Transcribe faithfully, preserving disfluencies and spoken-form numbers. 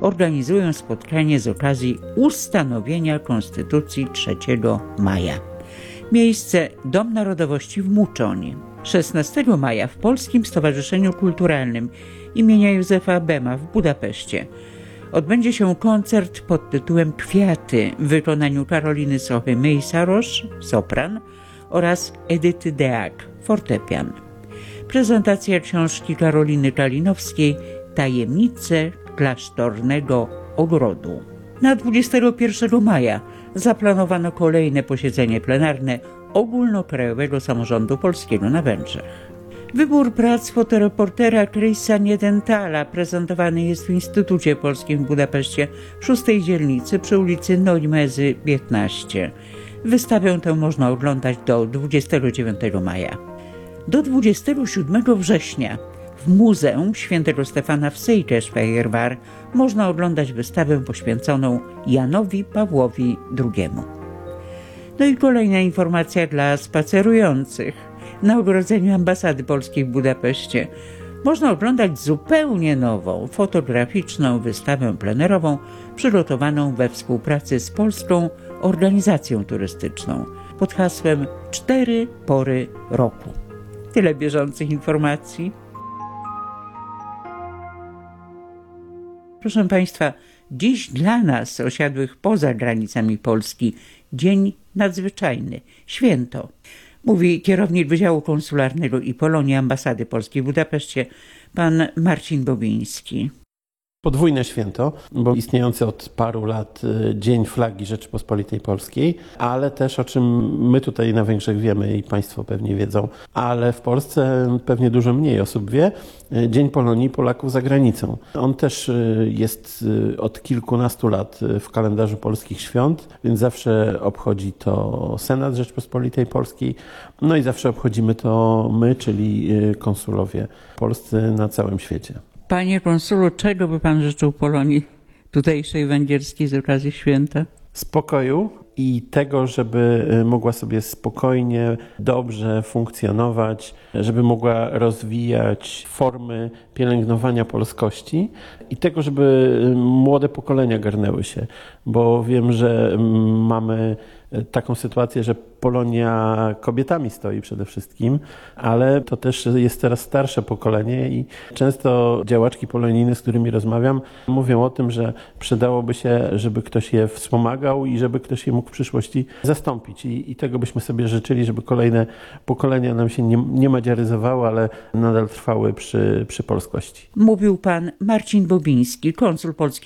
organizują spotkanie z okazji ustanowienia Konstytucji trzeciego maja. Miejsce Dom Narodowości w Muczonie. szesnastego maja w Polskim Stowarzyszeniu Kulturalnym imienia Józefa Bema w Budapeszcie odbędzie się koncert pod tytułem Kwiaty w wykonaniu Karoliny Sochy-Mejsarosz, sopran, oraz Edyty Deak, fortepian. Prezentacja książki Karoliny Kalinowskiej Tajemnice klasztornego ogrodu. Na dwudziestego pierwszego maja zaplanowano kolejne posiedzenie plenarne Ogólnokrajowego Samorządu Polskiego na Węgrzech. Wybór prac fotoreportera Chrisa Niedentala prezentowany jest w Instytucie Polskim w Budapeszcie w szóstej dzielnicy przy ulicy Neumezy piętnaście. Wystawę tę można oglądać do dwudziestego dziewiątego maja. Do dwudziestego siódmego września w Muzeum Świętego Stefana w Székesfehérvár można oglądać wystawę poświęconą Janowi Pawłowi drugiemu. No i kolejna informacja dla spacerujących. Na ogrodzeniu Ambasady Polskiej w Budapeszcie można oglądać zupełnie nową, fotograficzną wystawę plenerową przygotowaną we współpracy z Polską Organizacją Turystyczną pod hasłem Cztery pory roku. Tyle bieżących informacji. Proszę Państwa, dziś dla nas, osiadłych poza granicami Polski, dzień nadzwyczajny, święto. Mówi kierownik Wydziału Konsularnego i Polonii Ambasady Polskiej w Budapeszcie, pan Marcin Bobiński. Podwójne święto, bo istniejący od paru lat Dzień Flagi Rzeczypospolitej Polskiej, ale też, o czym my tutaj na Węgrzech wiemy i Państwo pewnie wiedzą, ale w Polsce pewnie dużo mniej osób wie, Dzień Polonii Polaków za granicą. On też jest od kilkunastu lat w kalendarzu polskich świąt, więc zawsze obchodzi to Senat Rzeczypospolitej Polskiej, no i zawsze obchodzimy to my, czyli konsulowie polscy na całym świecie. Panie konsulu, czego by pan życzył Polonii tutejszej węgierskiej z okazji święta? Spokoju i tego, żeby mogła sobie spokojnie, dobrze funkcjonować, żeby mogła rozwijać formy pielęgnowania polskości i tego, żeby młode pokolenia garnęły się, bo wiem, że mamy taką sytuację, że Polonia kobietami stoi przede wszystkim, ale to też jest teraz starsze pokolenie i często działaczki polonijne, z którymi rozmawiam, mówią o tym, że przydałoby się, żeby ktoś je wspomagał i żeby ktoś je mógł w przyszłości zastąpić. I, i tego byśmy sobie życzyli, żeby kolejne pokolenia nam się nie, nie madziaryzowały, ale nadal trwały przy, przy polskości. Mówił pan Marcin Bobiński, konsul polski